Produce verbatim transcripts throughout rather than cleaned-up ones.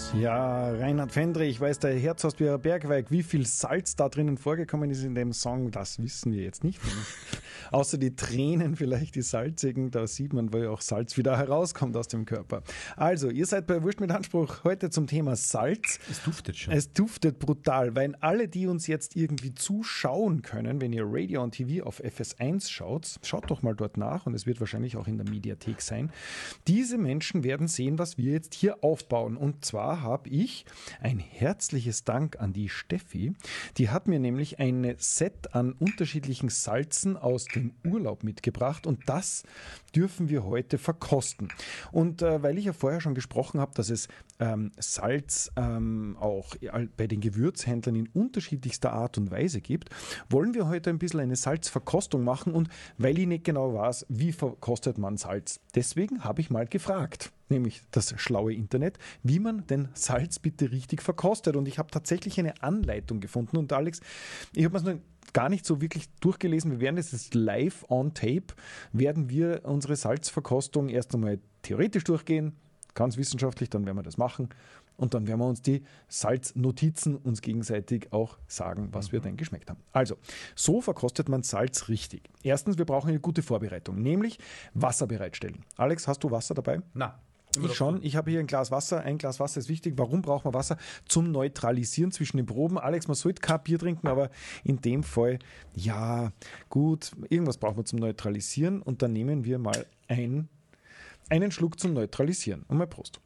Ja, Reinhard Fendrich, weiß der Herzhausbier Bergwerk, wie viel Salz da drinnen vorgekommen ist in dem Song, das wissen wir jetzt nicht. Außer die Tränen vielleicht, die salzigen, da sieht man, weil auch Salz wieder herauskommt aus dem Körper. Also, ihr seid bei Wurscht mit Anspruch heute zum Thema Salz. Es duftet schon. Es duftet brutal, weil alle, die uns jetzt irgendwie zuschauen können, wenn ihr Radio und T V auf F S eins schaut, schaut doch mal dort nach und es wird wahrscheinlich auch in der Mediathek sein. Diese Menschen werden sehen, was wir jetzt hier aufbauen. Und zwar habe ich ein herzliches Dank an die Steffi. Die hat mir nämlich ein Set an unterschiedlichen Salzen aus dem Urlaub mitgebracht und das dürfen wir heute verkosten. Und äh, weil ich ja vorher schon gesprochen habe, dass es ähm, Salz ähm, auch bei den Gewürzhändlern in unterschiedlichster Art und Weise gibt, wollen wir heute ein bisschen eine Salzverkostung machen und weil ich nicht genau weiß, wie verkostet man Salz. Deswegen habe ich mal gefragt, nämlich das schlaue Internet, wie man denn Salz bitte richtig verkostet. Und ich habe tatsächlich eine Anleitung gefunden. Und Alex, ich habe mir es noch gar nicht so wirklich durchgelesen. Wir werden das jetzt live on tape, werden wir unsere Salzverkostung erst einmal theoretisch durchgehen, ganz wissenschaftlich, dann werden wir das machen. Und dann werden wir uns die Salznotizen uns gegenseitig auch sagen, was mhm. wir denn geschmeckt haben. Also, so verkostet man Salz richtig. Erstens, wir brauchen eine gute Vorbereitung, nämlich Wasser bereitstellen. Alex, hast du Wasser dabei? Na. Ich schon. Ich habe hier ein Glas Wasser. Ein Glas Wasser ist wichtig. Warum braucht man Wasser? Zum Neutralisieren zwischen den Proben. Alex, man sollte kein Bier trinken, aber in dem Fall, ja, gut, irgendwas braucht man zum Neutralisieren. Und dann nehmen wir mal ein, einen Schluck zum Neutralisieren. Und mal Prost.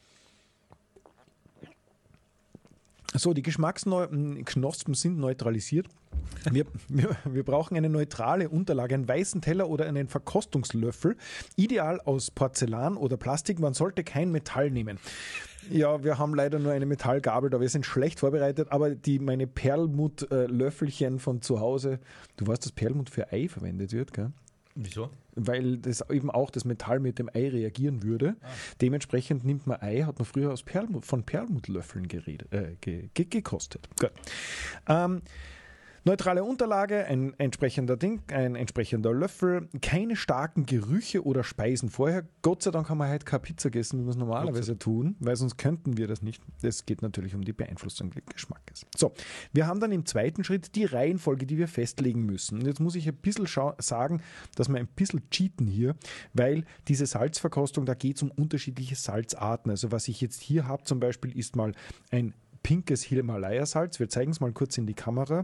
So, die Geschmacksknospen sind neutralisiert. Wir, wir, wir brauchen eine neutrale Unterlage, einen weißen Teller oder einen Verkostungslöffel. Ideal aus Porzellan oder Plastik. Man sollte kein Metall nehmen. Ja, wir haben leider nur eine Metallgabel, da wir sind schlecht vorbereitet, aber die meine Perlmutt-Löffelchen von zu Hause, du weißt, dass Perlmutt für Ei verwendet wird, gell? Wieso? Weil das eben auch das Metall mit dem Ei reagieren würde. Ah. Dementsprechend nimmt man Ei, hat man früher aus Perlmutt, von Perlmuttlöffeln geredet, äh, ge, ge, gekostet. Gut. Ähm, neutrale Unterlage, ein entsprechender Ding, ein entsprechender Löffel, keine starken Gerüche oder Speisen vorher. Gott sei Dank haben wir heute keine Pizza gegessen, wie wir es normalerweise tun, weil sonst könnten wir das nicht. Es geht natürlich um die Beeinflussung des Geschmackes. So, wir haben dann im zweiten Schritt die Reihenfolge, die wir festlegen müssen. Und jetzt muss ich ein bisschen schau- sagen, dass wir ein bisschen cheaten hier, weil diese Salzverkostung, da geht es um unterschiedliche Salzarten. Also was ich jetzt hier habe zum Beispiel, ist mal ein pinkes Himalaya-Salz. Wir zeigen es mal kurz in die Kamera.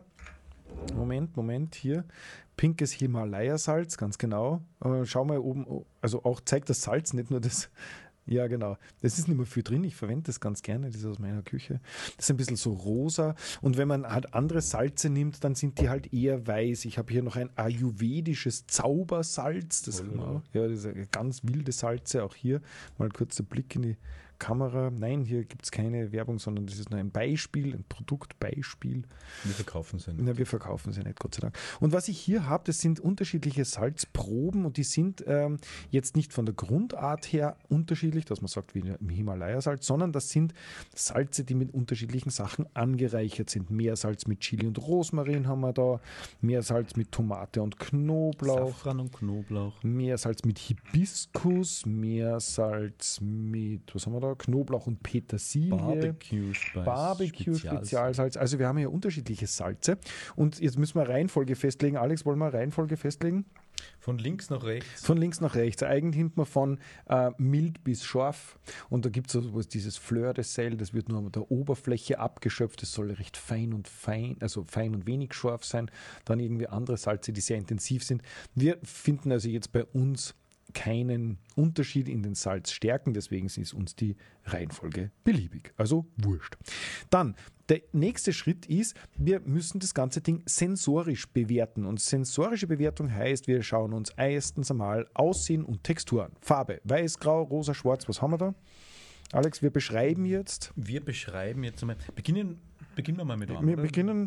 Moment, Moment, hier. Pinkes Himalaya-Salz, ganz genau. Äh, schau mal oben, also auch zeigt das Salz, nicht nur das. Ja, genau. Das ist nicht mehr viel drin. Ich verwende das ganz gerne. Das ist aus meiner Küche. Das ist ein bisschen so rosa. Und wenn man halt andere Salze nimmt, dann sind die halt eher weiß. Ich habe hier noch ein ayurvedisches Zaubersalz. Das, oh, ja. Ja, das ist ganz wilde Salze. Auch hier mal kurz der Blick in die Kamera. Nein, hier gibt es keine Werbung, sondern das ist nur ein Beispiel, ein Produktbeispiel. Wir verkaufen sie nicht. Ja, wir verkaufen sie nicht, Gott sei Dank. Und was ich hier habe, das sind unterschiedliche Salzproben und die sind ähm, jetzt nicht von der Grundart her unterschiedlich, dass man sagt wie im Himalaya-Salz, sondern das sind Salze, die mit unterschiedlichen Sachen angereichert sind. Meersalz mit Chili und Rosmarin haben wir da, Meersalz mit Tomate und Knoblauch. Safran und Knoblauch. Meersalz mit Hibiskus, Meersalz mit, was haben wir da? Knoblauch und Petersilie. Barbecue-Spezialsalz. Barbecue-Spezialsalz. Also wir haben hier unterschiedliche Salze. Und jetzt müssen wir Reihenfolge festlegen. Alex, wollen wir Reihenfolge festlegen? Von links nach rechts. Von links nach rechts. Eigentlich nimmt man von äh, mild bis scharf. Und da gibt es so dieses Fleur de Sel, das wird nur an der Oberfläche abgeschöpft. Das soll recht fein und fein, also fein und wenig scharf sein. Dann irgendwie andere Salze, die sehr intensiv sind. Wir finden also jetzt bei uns keinen Unterschied in den Salzstärken, deswegen ist uns die Reihenfolge beliebig, also wurscht. Dann, der nächste Schritt ist, wir müssen das ganze Ding sensorisch bewerten und sensorische Bewertung heißt, wir schauen uns erstens einmal Aussehen und Textur an. Farbe, weiß, grau, rosa, schwarz, was haben wir da? Alex, wir beschreiben jetzt. Wir beschreiben jetzt einmal, beginnen, beginnen wir mal mit einem. Wir oder? beginnen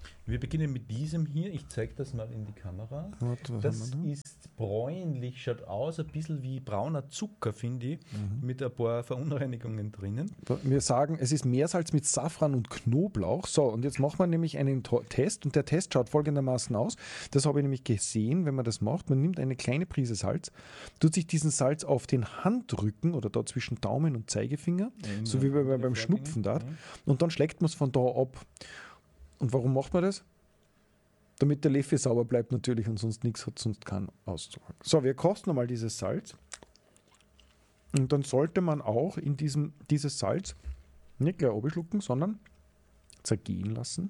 Wir beginnen mit diesem hier. Ich zeige das mal in die Kamera. Warte, was Das haben wir ist bräunlich, schaut aus ein bisschen wie brauner Zucker, finde ich, Mhm. mit ein paar Verunreinigungen drinnen. da? Wir sagen, es ist Meersalz mit Safran und Knoblauch. So, und jetzt machen wir nämlich einen To- Test und der Test schaut folgendermaßen aus. Das habe ich nämlich gesehen, wenn man das macht. Man nimmt eine kleine Prise Salz, tut sich diesen Salz auf den Handrücken oder da zwischen Daumen und Zeigefinger, so wie bei, beim Schnupfen da, und dann schlägt man es von da ab. Und warum macht man das? Damit der Löffel sauber bleibt natürlich und sonst nichts hat, sonst keinen Auszug. So, wir kosten nochmal dieses Salz. Und dann sollte man auch in diesem, dieses Salz nicht gleich abschlucken, sondern zergehen lassen.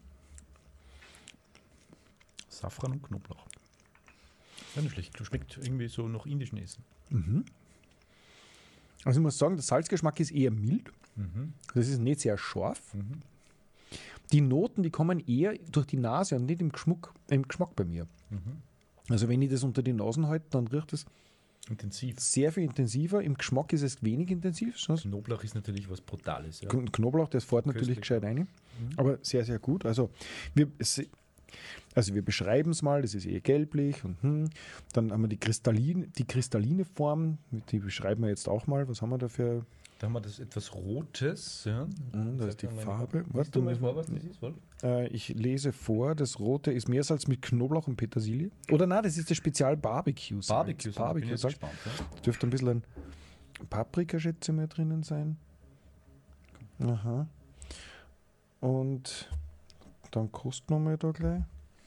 Safran und Knoblauch. Ja, nicht schlecht. Schmeckt irgendwie so nach indischem Essen. Also ich muss sagen, der Salzgeschmack ist eher mild. Mhm. Das ist nicht sehr scharf. Mhm. Die Noten, die kommen eher durch die Nase und nicht im Geschmack, im Geschmack bei mir. Mhm. Also wenn ich das unter die Nasen halte, dann riecht es Intensiv. sehr viel intensiver. Im Geschmack ist es wenig intensiv. Sonst Knoblauch ist natürlich was Brutales. Ja. Kn- Knoblauch, das fährt natürlich Köstlich. gescheit rein. Aber sehr, sehr gut. Also wir, es, also wir beschreiben es mal, das ist eher gelblich. Und, hm. Dann haben wir die, Kristallin, die kristalline Form, die beschreiben wir jetzt auch mal. Was haben wir da für... Da haben wir das etwas Rotes. Ja. Hm, das ist die Sag mal, Farbe. Siehst Warte, du mal müssen vor, wir- was das ist? Wohl? Äh, ich lese vor, das Rote ist Meersalz mit Knoblauch und Petersilie. Oder nein, das ist das Spezial Barbecue-Salz. Barbecue. Bin ich jetzt Barbecue-Salz. gespannt. Ja. Dürfte ein bisschen ein Paprika, schätze ich mal, drinnen sein. Aha. Und dann kosten wir mal da gleich.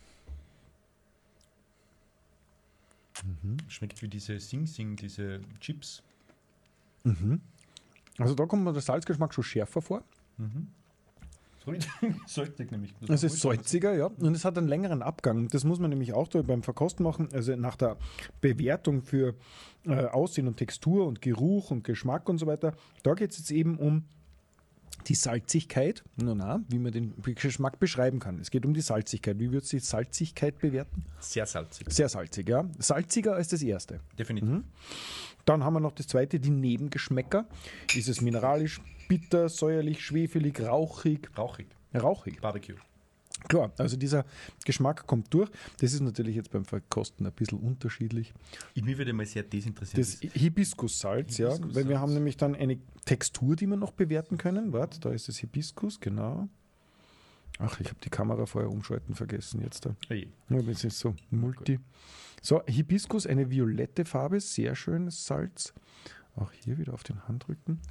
Schmeckt wie diese Sing Sing, diese Chips. Mhm. Also da kommt mir der Salzgeschmack schon schärfer vor. Mhm. Salzig nämlich. Es ist salziger, ja. Und es hat einen längeren Abgang. Das muss man nämlich auch da beim Verkosten machen. Also nach der Bewertung für äh, Aussehen und Textur und Geruch und Geschmack und so weiter. Da geht es jetzt eben um die Salzigkeit, no, na, wie man den Geschmack beschreiben kann. Es geht um die Salzigkeit. Wie würdest du die Salzigkeit bewerten? Sehr salzig. Sehr salzig, ja. Salziger als das erste. Definitiv. Dann haben wir noch das zweite, die Nebengeschmäcker. Ist es mineralisch, bitter, säuerlich, schwefelig, rauchig? Rauchig. Rauchig. Barbecue. Klar, also dieser Geschmack kommt durch. Das ist natürlich jetzt beim Verkosten ein bisschen unterschiedlich. Ich, mir würde mal sehr desinteressieren. Das Hibiskussalz, ja, Hibiskussalz. weil wir haben nämlich dann eine Textur, die wir noch bewerten können. Warte, da ist das Hibiskus, genau. Ach, ich habe die Kamera vorher umschalten vergessen jetzt da. Hey. Ja, das ist so Multi. So, Hibiskus, eine violette Farbe, sehr schönes Salz. Auch hier wieder auf den Handrücken.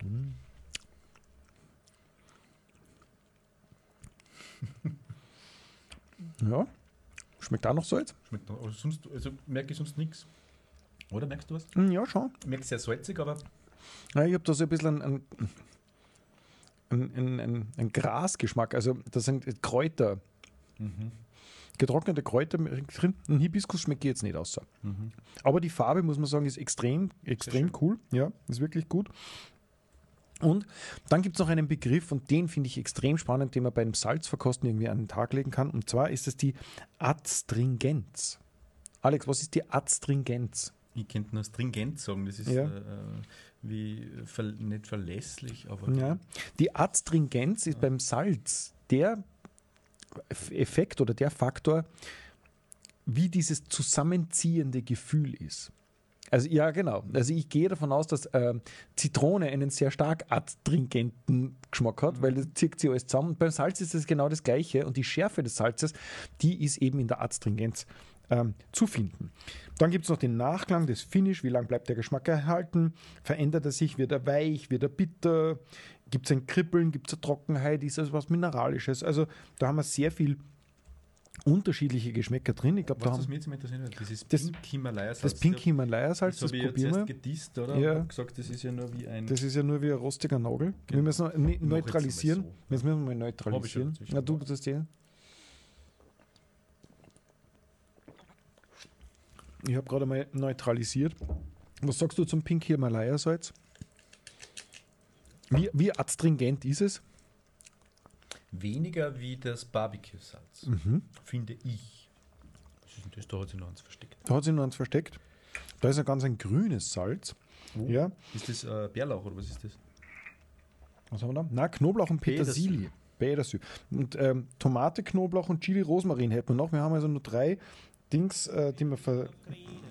Ja, schmeckt da noch Salz? Schmeckt noch. Also, sonst, also merke ich sonst nichts. Oder merkst du was? Hm, ja, schon. Ich merke sehr salzig, aber Ja, ich habe da so ein bisschen einen, einen, einen, einen, einen Grasgeschmack. Also da sind Kräuter, getrocknete Kräuter drin. Ein Hibiskus schmeckt jetzt nicht aus. Aber die Farbe, muss man sagen, ist extrem, extrem cool. Ja, ist wirklich gut. Und dann gibt es noch einen Begriff, und den finde ich extrem spannend, den man beim Salzverkosten irgendwie an den Tag legen kann. Und zwar ist es die Adstringenz. Alex, was ist die Adstringenz? ich könnte nur stringent sagen. Das ist Ja. äh, wie ver nicht verlässlich, aber Ja. Die Adstringenz ist beim Salz der Effekt oder der Faktor, wie dieses zusammenziehende Gefühl ist. Also ja, genau. Also ich gehe davon aus, dass äh, Zitrone einen sehr stark adstringenten Geschmack hat, weil das zieht sie alles zusammen. Und beim Salz ist es genau das Gleiche und die Schärfe des Salzes, die ist eben in der Adstringenz ähm, zu finden. Dann gibt es noch den Nachklang, das Finish, wie lange bleibt der Geschmack erhalten, verändert er sich, wird er weich, wird er bitter, gibt es ein Kribbeln, gibt es eine Trockenheit, ist es was Mineralisches. Also da haben wir sehr viel unterschiedliche Geschmäcker drin. Ich glaube, da was das haben mir jetzt immer interessiert hat, dieses Das- Pink Himalaya-Salz. das Pink Himalaya-Salz, das das habe ich ja probieren zuerst wir. gedisst, oder? Ja. Und hab gesagt, das ist ja nur wie ein... Das ist ja nur wie ein rostiger Nagel. Wir Genau. müssen ne- jetzt neutralisieren. mal so. Jetzt müssen wir mal Hab ich schon neutralisieren. inzwischen Na, du gemacht. das dir. Ich habe gerade mal neutralisiert. Was sagst du zum Pink Himalaya-Salz? Wie, wie adstringent ist es? Weniger wie das Barbecue-Salz, Mhm. finde ich. Was ist denn das? Da hat sich noch eins versteckt. Da hat sich noch eins versteckt. Da ist ja ganz ein grünes Salz. Oh. Ja. Ist das äh, Bärlauch oder was ist das? Was haben wir da? Na, Knoblauch und Petersilie. Petersilie. Bädersü. Und ähm, Tomate, Knoblauch und Chili, Rosmarin hätten wir noch. Wir haben also nur drei Dings, äh, die wir ver